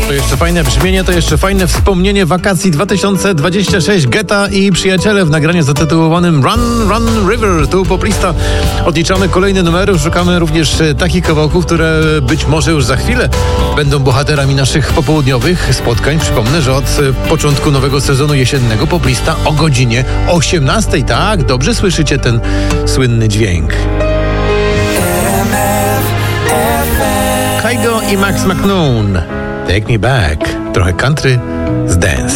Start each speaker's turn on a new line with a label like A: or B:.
A: To jeszcze fajne brzmienie, to jeszcze fajne wspomnienie wakacji 2026. Getta i przyjaciele w nagraniu zatytułowanym Run, Run River. Tu poplista odliczamy kolejne numery, szukamy również takich kawałków, które być może już za chwilę będą bohaterami naszych popołudniowych spotkań. Przypomnę, że od początku nowego sezonu jesiennego poplista o godzinie 18. Tak, dobrze słyszycie ten słynny dźwięk. Kygo i Max McNoon. Take Me Back. Trochę country z dance.